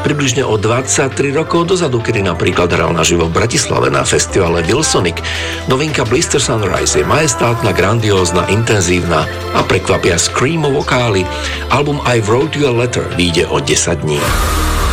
približne o 23 rokov dozadu, kedy napríklad hral naživo v Bratislave na festivale Wilsonic. Novinka Blister Sunrise je majestátna, grandiózna, intenzívna a prekvapia screamo vokály. Album I Wrote You a Letter vyjde o 10 dní.